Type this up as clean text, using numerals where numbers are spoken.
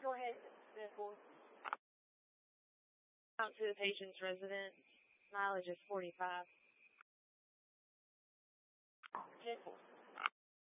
Go ahead, Nicole. Out to the patient's residence. Mileage is 45. Nicole.